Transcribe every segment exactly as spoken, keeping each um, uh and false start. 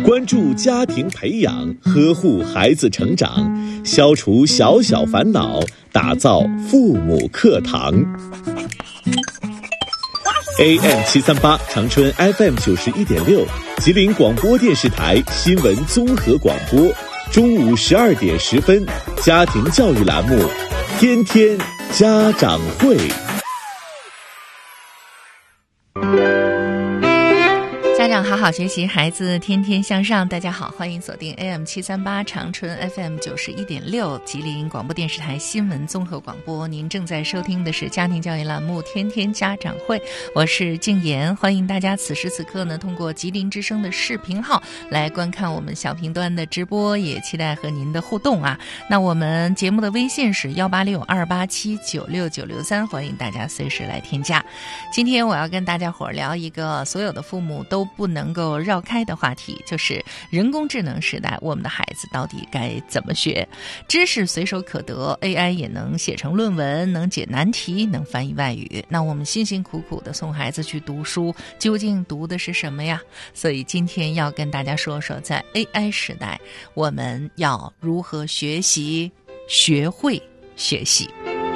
关注家庭培养，呵护孩子成长，消除小小烦恼，打造父母课堂。A M 七三八 长春 F M 九十一点六，吉林广播电视台新闻综合广播，中午十二点十分，家庭教育栏目，天天家长会。 家长好好学习，孩子天天向上。大家好，欢迎锁定 A M 七三八 长春 F M 九十一点六，吉林广播电视台新闻综合广播。您正在收听的是家庭教育栏目天天家长会，我是静言。欢迎大家此时此刻呢，通过吉林之声的视频号来观看我们小频段的直播，也期待和您的互动啊。那我们节目的微信是幺八六二八七九六九六三，欢迎大家随时来添加。今天我要跟大家伙聊一个所有的父母都不能够绕开的话题，就是人工智能时代，我们的孩子到底该怎么学？知识随手可得， A I 也能写成论文，能解难题，能翻译外语。那我们辛辛苦苦的送孩子去读书，究竟读的是什么呀？所以今天要跟大家说说，在 A I 时代，我们要如何学习，学会学习。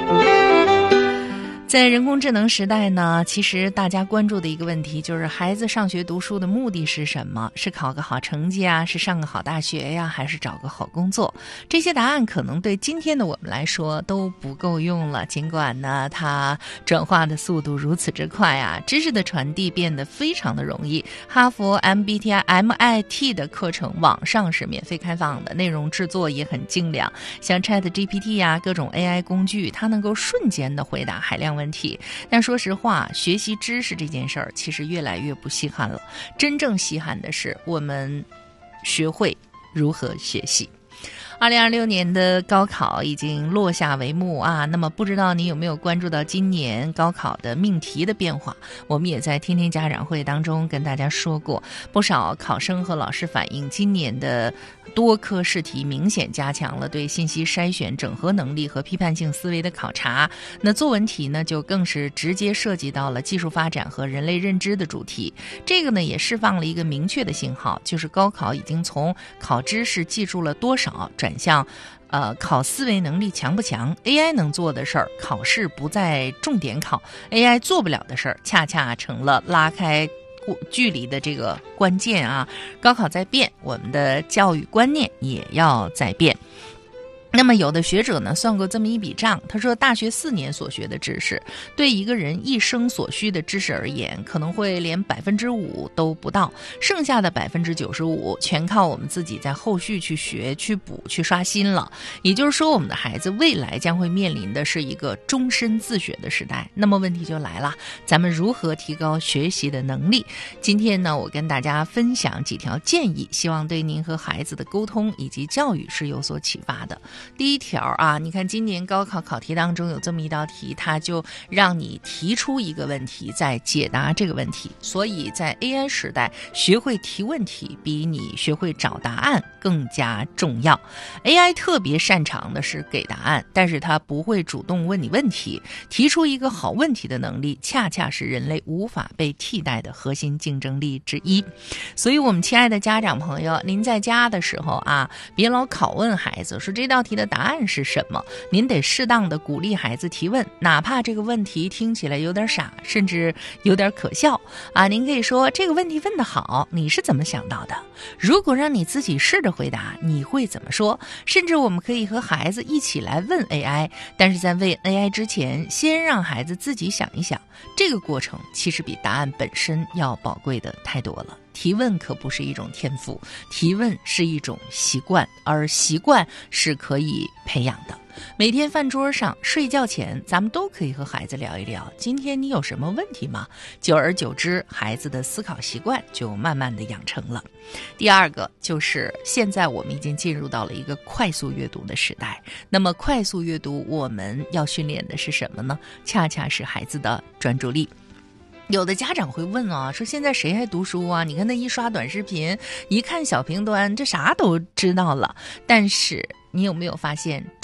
在人工智能时代呢，其实大家关注的一个问题就是孩子上学读书的目的是什么？是考个好成绩啊，是上个好大学呀，还是找个好工作？这些答案可能对今天的我们来说都不够用了，尽管呢它转化的速度如此之快啊，知识的传递变得非常的容易。哈佛 M B T I M I T 的课程网上是免费开放的，内容制作也很精良，像 Chat G P T 啊，各种 A I 工具，它能够瞬间的回答海量问题。但说实话，学习知识这件事儿其实越来越不稀罕了，真正稀罕的是我们学会如何学习。二零二六年的高考已经落下帷幕啊，那么不知道你有没有关注到今年高考的命题的变化？我们也在天天家长会当中跟大家说过，不少考生和老师反映，今年的多科试题明显加强了对信息筛选、整合能力和批判性思维的考察。那作文题呢，就更是直接涉及到了技术发展和人类认知的主题。这个呢，也释放了一个明确的信号，就是高考已经从考知识记住了多少转向呃，考思维能力强不强。 A I 能做的事儿，考试不再重点考， A I 做不了的事儿，恰恰成了拉开距离的这个关键啊。高考在变，我们的教育观念也要在变。那么有的学者呢算过这么一笔账，他说大学四年所学的知识，对一个人一生所需的知识而言，可能会连百分之五都不到，剩下的百分之九十五全靠我们自己在后续去学、去补、去刷新了。也就是说，我们的孩子未来将会面临的是一个终身自学的时代。那么问题就来了，咱们如何提高学习的能力？今天呢，我跟大家分享几条建议，希望对您和孩子的沟通以及教育是有所启发的。第一条啊，你看今年高考考题当中有这么一道题，它就让你提出一个问题，再解答这个问题。所以在 A I 时代，学会提问题比你学会找答案更加重要。 A I 特别擅长的是给答案，但是它不会主动问你问题。提出一个好问题的能力，恰恰是人类无法被替代的核心竞争力之一。所以我们亲爱的家长朋友，您在家的时候啊，别老拷问孩子说这道题的答案是什么，您得适当的鼓励孩子提问，哪怕这个问题听起来有点傻，甚至有点可笑啊，您可以说这个问题问得好，你是怎么想到的？如果让你自己试着回答，你会怎么说？甚至我们可以和孩子一起来问 A I， 但是在问 A I 之前，先让孩子自己想一想，这个过程其实比答案本身要宝贵的太多了。提问可不是一种天赋，提问是一种习惯，而习惯是可以培养的。每天饭桌上、睡觉前，咱们都可以和孩子聊一聊，今天你有什么问题吗？久而久之，孩子的思考习惯就慢慢的养成了。第二个就是现在我们已经进入到了一个快速阅读的时代，那么快速阅读我们要训练的是什么呢？恰恰是孩子的专注力。有的家长会问啊，说现在谁还读书啊？你看他一刷短视频，一看小评端，这啥都知道了。但是你有没有发现